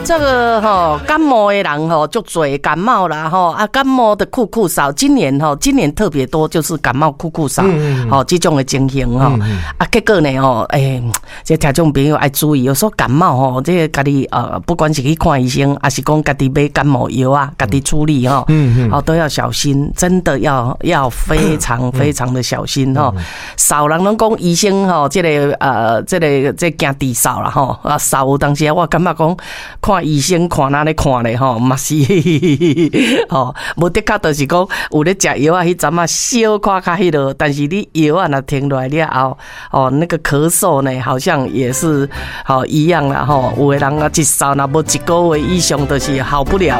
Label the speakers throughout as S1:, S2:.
S1: 这个感冒的人就多感冒啦感冒的酷酷嗽，今年特别多，就是感冒酷酷嗽这种的情形结果呢这听众朋友要注意，有时候感冒这个家己不管是去看医生，还是讲家己买感冒药啊，家己处理都要小心，真的要非常非常的小心少人拢讲医生这惊低扫啦扫有当时我感觉讲看医生看哪里看咧嘛是无的确就是讲有咧食药迄阵小可较迄落，但是你药若停落来了后那个咳嗽呢好像也是一样啦有的人一扫若无1个月以上就是好不了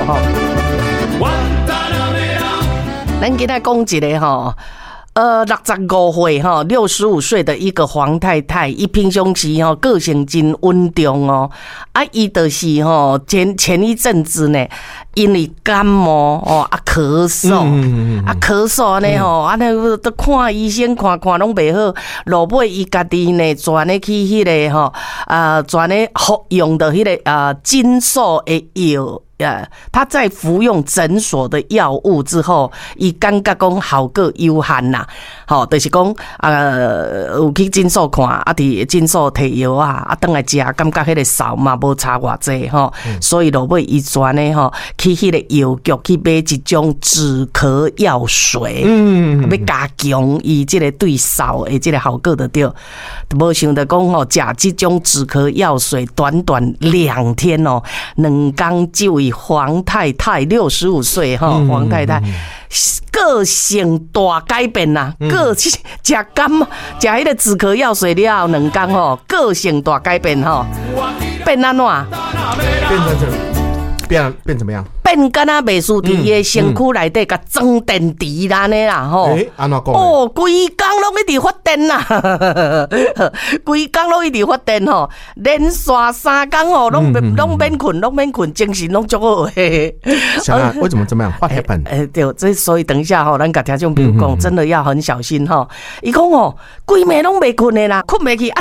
S1: 咱今仔讲一个65岁65岁的一个黄太太，伊平常时个性真稳重伊就是前一阵子呢，因为感冒咳嗽咳嗽呢那都看医生看拢袂好，落尾伊家己呢转咧去迄个转咧服用的迄个金素的药。他在服用诊所的药物之后，伊感觉讲效果有限啦，就是讲有去诊所看，伫诊所摕药转来食，感觉迄个嗽嘛无差偌济所以落尾伊转呢去迄个药局去买一种止咳药水，要加强伊即个对嗽的即个效果就对。无想到讲食即种止咳药水，短短2天2天就以黄太太65岁黄太太个性大改变啦，个食感冒食迄个止咳药水了后2天个性大改变变安怎？
S2: 变怎么样？
S1: 变敢若袂输伫伊的身躯内底甲装电池安尼啦
S2: 安怎讲？
S1: 规工拢一直发电啦，规工拢一直发电连续3天拢免困，精神拢足好
S2: 想啊，为什么这么样？What happened？
S1: 对，这所以等一下咱甲听众朋友讲，真的要很小心伊讲规暝拢袂困的啦，困袂去